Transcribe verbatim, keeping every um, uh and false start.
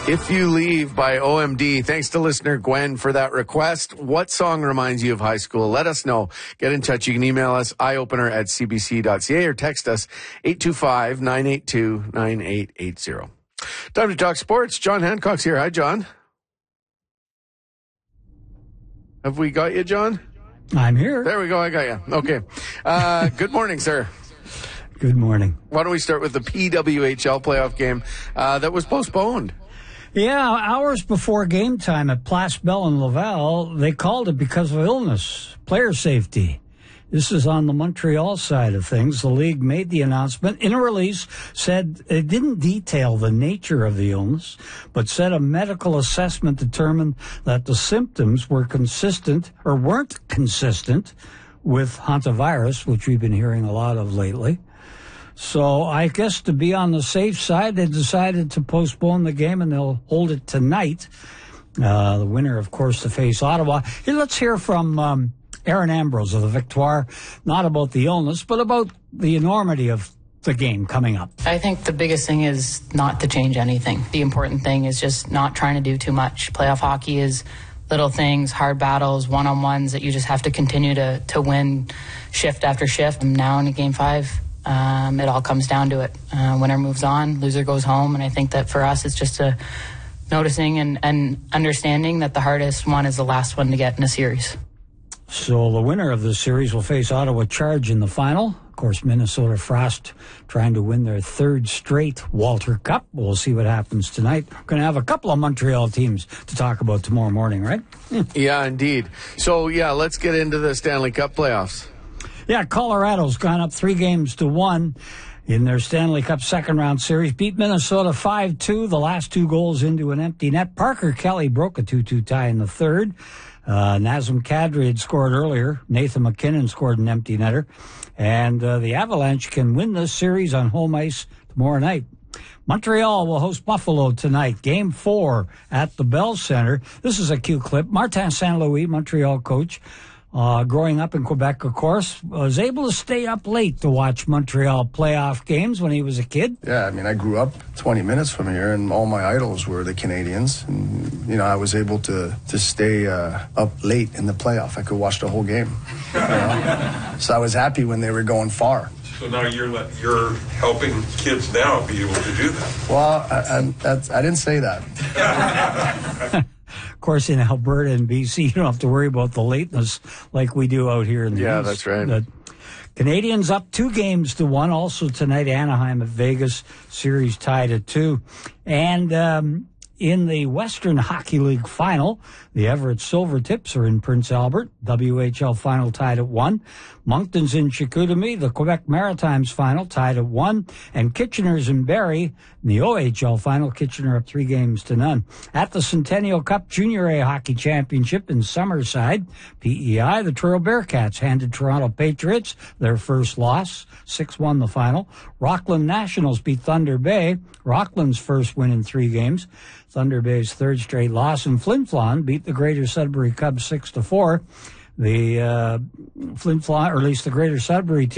If You Leave by O M D. Thanks to listener Gwen for that request. What song reminds you of high school? Let us know. Get in touch. You can email us, eyeopener at c b c dot c a, or text us eight two five, nine eight two, nine eight eight zero. Time to talk sports. John Hancock's here. Hi, John. Have we got you, John? I'm here. There we go. I got you. Okay. Uh, good morning, sir. Good morning. Why don't we start with the P W H L playoff game uh, that was postponed? Yeah, hours before game time at Place Bell in Laval, they called it because of illness, player safety. This is on the Montreal side of things. The league made the announcement in a release, said it didn't detail the nature of the illness, but said a medical assessment determined that the symptoms were consistent or weren't consistent with hantavirus, which we've been hearing a lot of lately. So I guess to be on the safe side, they decided to postpone the game, and they'll hold it tonight. Uh, the winner, of course, to face Ottawa. Here, let's hear from um, Aaron Ambrose of the Victoire, not about the illness, but about the enormity of the game coming up. I think the biggest thing is not to change anything. The important thing is just not trying to do too much. Playoff hockey is little things, hard battles, one-on-ones that you just have to continue to, to win shift after shift. And now in game five, Um, it all comes down to it. Uh, winner moves on, loser goes home, and I think that for us it's just a noticing and, and understanding that the hardest one is the last one to get in a series. So the winner of this series will face Ottawa Charge in the final. Of course, Minnesota Frost trying to win their third straight Walter Cup. We'll see what happens tonight. We're going to have a couple of Montreal teams to talk about tomorrow morning, right? Yeah, indeed. So, yeah, let's get into the Stanley Cup playoffs. Yeah, Colorado's gone up three games to one in their Stanley Cup second-round series. Beat Minnesota five two, the last two goals into an empty net. Parker Kelly broke a two two tie in the third. Uh, Nazem Kadri had scored earlier. Nathan McKinnon scored an empty netter. And uh, the Avalanche can win this series on home ice tomorrow night. Montreal will host Buffalo tonight. Game four at the Bell Center. This is a cute clip. Martin Saint Louis, Montreal coach, Uh, growing up in Quebec, of course, was able to stay up late to watch Montreal playoff games when he was a kid. Yeah, I mean, I grew up twenty minutes from here, and all my idols were the Canadians. And, you know, I was able to, to stay uh, up late in the playoff. I could watch the whole game. You know? So I was happy when they were going far. So now you're you're helping kids now be able to do that. Well, I, I, that's, I didn't say that. Of course, in Alberta and B C, you don't have to worry about the lateness like we do out here in the Yeah, East. that's right. The Canadians up two games to one. Also tonight, Anaheim at Vegas, series tied at two. And um, in the Western Hockey League final, the Everett Silvertips are in Prince Albert. W H L final tied at one. Moncton's in Chicoutimi. The Quebec Maritimes final tied at one. And Kitchener's in Barrie. In the O H L final, Kitchener up three games to none. At the Centennial Cup Junior A Hockey Championship in Summerside, P E I, the Truro Bearcats handed Toronto Patriots their first loss, six one the final. Rockland Nationals beat Thunder Bay, Rockland's first win in three games. Thunder Bay's third straight loss. And Flin Flon beat the Greater Sudbury Cubs six to four. The uh, Flin Flon, or at least the Greater Sudbury team,